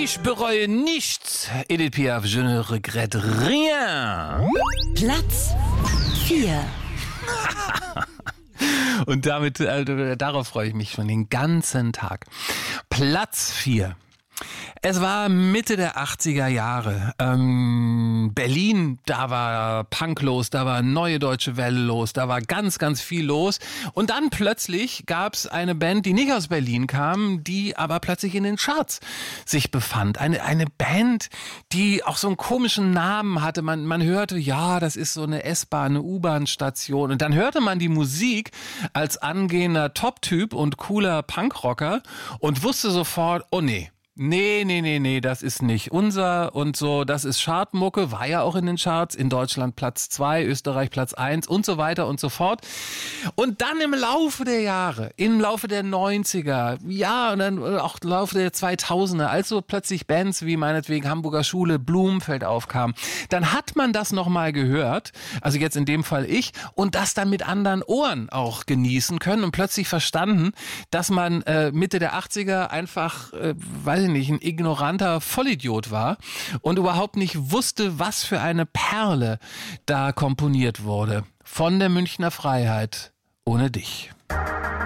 Ich bereue nichts. Edith Piaf, je ne regrette rien. Platz 4. Und damit, darauf freue ich mich schon den ganzen Tag. Platz 4. Es war Mitte der 80er Jahre. Berlin, da war Punk los, da war Neue Deutsche Welle los, da war ganz, ganz viel los. Und dann plötzlich gab es eine Band, die nicht aus Berlin kam, die aber plötzlich in den Charts sich befand. Eine Band, die auch so einen komischen Namen hatte. Man hörte, ja, das ist so eine S-Bahn, eine U-Bahn-Station. Und dann hörte man die Musik als angehender Top-Typ und cooler Punkrocker und wusste sofort, oh nee. Nee, das ist nicht unser und so, das ist Chartmucke, war ja auch in den Charts, in Deutschland Platz 2, Österreich Platz 1 und so weiter und so fort. Und dann im Laufe der Jahre, im Laufe der 90er, ja, und dann auch im Laufe der 2000er, als so plötzlich Bands wie meinetwegen Hamburger Schule, Blumenfeld aufkamen, dann hat man das nochmal gehört, also jetzt in dem Fall ich, und das dann mit anderen Ohren auch genießen können und plötzlich verstanden, dass man Mitte der 80er einfach, weiß ich nicht, ein ignoranter Vollidiot war und überhaupt nicht wusste, was für eine Perle da komponiert wurde. Von der Münchner Freiheit ohne dich.